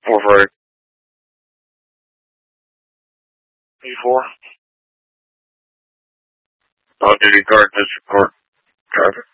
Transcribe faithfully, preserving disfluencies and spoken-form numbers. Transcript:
four four eight. E four. Off duty guard, district court. Traffic.